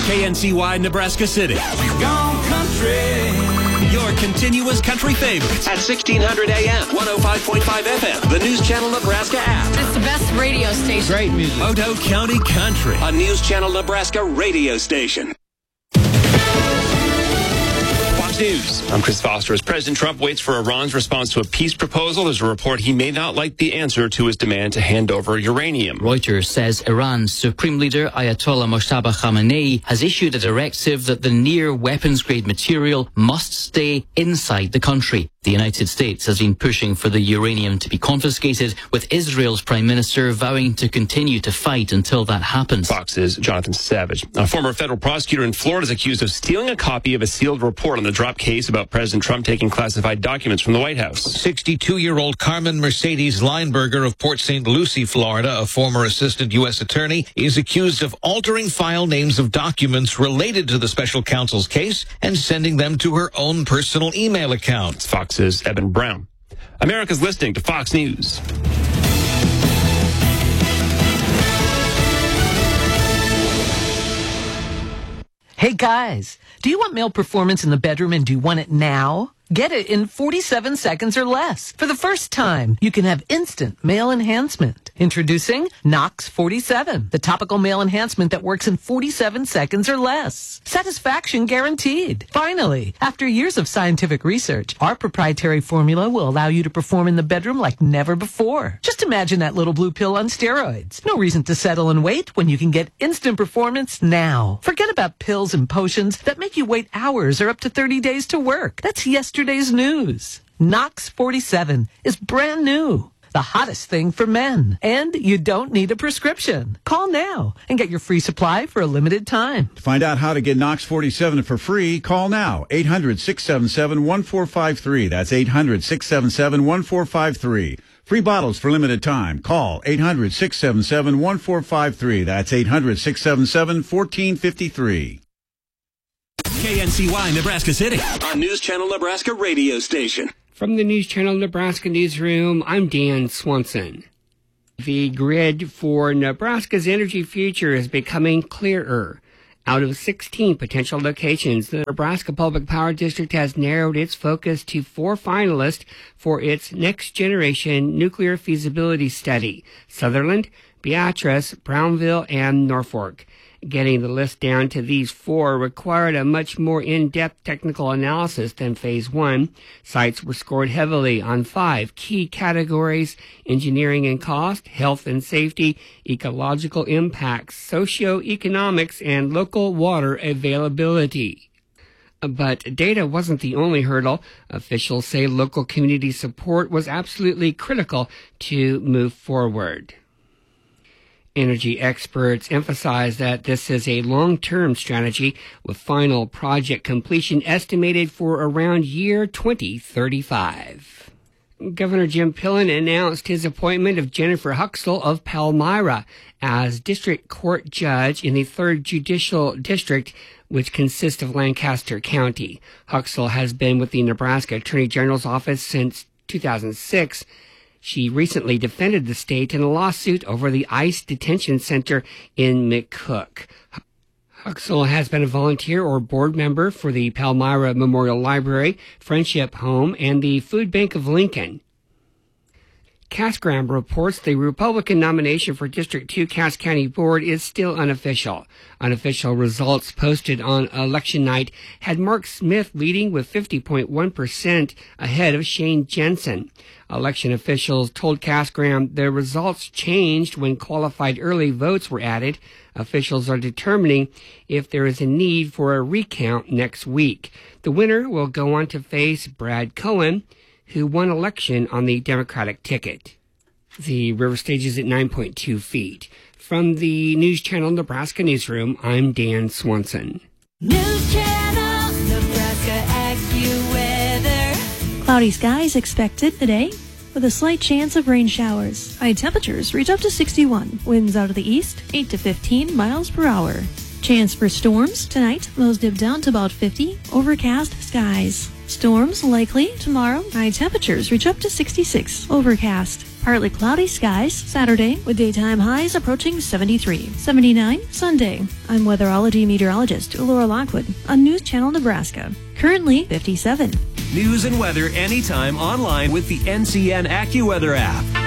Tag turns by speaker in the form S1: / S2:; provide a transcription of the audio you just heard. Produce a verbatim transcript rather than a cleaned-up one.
S1: K N C Y Nebraska City.
S2: Gone country.
S1: Your continuous country favorites. At sixteen hundred A M, one oh five point five F M, the News Channel Nebraska app.
S3: It's the best radio station.
S4: Great music.
S1: Otoe County Country, a News Channel Nebraska radio station.
S5: News. I'm Chris Foster. As President Trump waits for Iran's response to a peace proposal, there's a report he may not like the answer to his demand to hand over uranium.
S6: Reuters says Iran's Supreme Leader Ayatollah Mojtaba Khamenei has issued a directive that the near weapons-grade material must stay inside the country. The United States has been pushing for the uranium to be confiscated, with Israel's Prime Minister vowing to continue to fight until that happens.
S5: Fox's Jonathan Savage. A former federal prosecutor in Florida is accused of stealing a copy of a sealed report on the drop case about President Trump taking classified documents from the White House.
S7: sixty-two-year-old Carmen Mercedes Lineberger of Port Saint Lucie, Florida, a former assistant U S attorney, is accused of altering file names of documents related to the special counsel's case and sending them to her own personal email account.
S5: Fox's Eben Brown. America's listening to Fox News.
S8: Hey guys, do you want male performance in the bedroom and do you want it now? Get it in forty-seven seconds or less. For the first time, you can have instant male enhancement. Introducing Nox forty-seven, the topical male enhancement that works in forty-seven seconds or less. Satisfaction guaranteed. Finally, after years of scientific research, our proprietary formula will allow you to perform in the bedroom like never before. Just imagine that little blue pill on steroids. No reason to settle and wait when you can get instant performance now. Forget about pills and potions that make you wait hours or up to thirty days to work. That's yesterday's news. Nox forty-seven is brand new. The hottest thing for men. And you don't need a prescription. Call now and get your free supply for a limited time.
S9: To find out how to get Nox forty-seven for free, call now. eight hundred, six seven seven, one four five three. That's eight hundred, six seven seven, one four five three. Free bottles for limited time. Call eight hundred, six seven seven, one four five three. That's eight hundred, six seven seven, one four five three.
S1: K N C Y Nebraska City, a News Channel Nebraska radio station.
S10: From the News Channel Nebraska newsroom, I'm Dan Swanson. The grid for Nebraska's energy future is becoming clearer. Out of sixteen potential locations, the Nebraska Public Power District has narrowed its focus to four finalists for its next-generation nuclear feasibility study: Sutherland, Beatrice, Brownville, and Norfolk. Getting the list down to these four required a much more in-depth technical analysis than Phase one. Sites were scored heavily on five key categories: engineering and cost, health and safety, ecological impacts, socioeconomics, and local water availability. But data wasn't the only hurdle. Officials say local community support was absolutely critical to move forward. Energy experts emphasize that this is a long-term strategy, with final project completion estimated for around year twenty thirty-five. Governor Jim Pillen announced his appointment of Jennifer Huxell of Palmyra as district court judge in the third Judicial District, which consists of Lancaster County. Huxell has been with the Nebraska Attorney General's office since two thousand six. She recently defended the state in a lawsuit over the ICE detention center in McCook. Huxell has been a volunteer or board member for the Palmyra Memorial Library, Friendship Home, and the Food Bank of Lincoln. Cass Graham reports the Republican nomination for District two Cass County Board is still unofficial. Unofficial results posted on election night had Mark Smith leading with fifty point one percent ahead of Shane Jensen. Election officials told Cass Graham the results changed when qualified early votes were added. Officials are determining if there is a need for a recount next week. The winner will go on to face Brad Cohen, who won election on the Democratic ticket. The river stage is at nine point two feet. From the News Channel Nebraska newsroom, I'm Dan Swanson.
S11: News Channel Nebraska AccuWeather.
S12: Cloudy skies expected today, with a slight chance of rain showers. High temperatures reach up to sixty-one. Winds out of the east, eight to fifteen miles per hour. Chance for storms tonight, lows dip down to about fifty. Overcast skies. Storms likely tomorrow. High temperatures reach up to sixty-six. Overcast. Partly cloudy skies Saturday with daytime highs approaching seventy-three. seventy-nine Sunday. I'm weatherology meteorologist Laura Lockwood on News Channel Nebraska. Currently fifty-seven.
S1: News and weather anytime online with the N C N AccuWeather app.